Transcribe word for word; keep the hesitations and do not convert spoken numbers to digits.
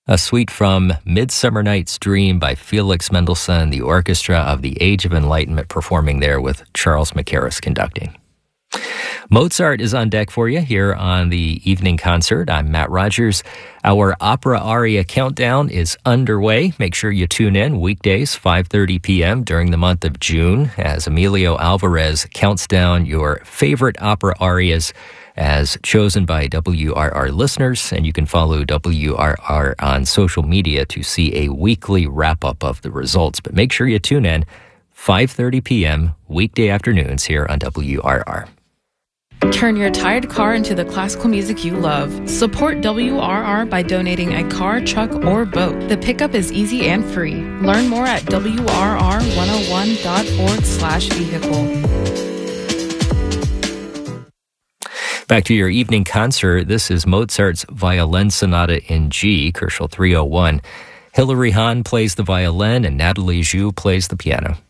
A suite from Midsummer Night's Dream by Felix Mendelssohn, the orchestra of the Age of Enlightenment performing there with Charles Mackerras conducting. Mozart is on deck for you here on the Evening Concert. I'm Matt Rogers. Our opera aria countdown is underway. Make sure you tune in weekdays, five thirty p.m. during the month of June as Emilio Alvarez counts down your favorite opera arias as chosen by W R R listeners, and you can follow W R R on social media to see a weekly wrap-up of the results. But make sure you tune in five thirty p.m. weekday afternoons here on W R R. Turn your tired car into the classical music you love. Support W R R by donating a car, truck, or boat. The pickup is easy and free. Learn more at W R R one oh one dot org slash vehicle. Back to your evening concert. This is Mozart's Violin Sonata in G, Koelschel three oh one. Hilary Hahn plays the violin and Natalie Zhu plays the piano.